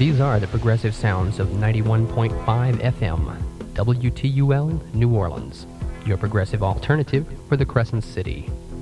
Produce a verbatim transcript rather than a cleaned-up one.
These are the progressive sounds of ninety-one point five F M, W T U L, New Orleans, your progressive alternative for the Crescent City.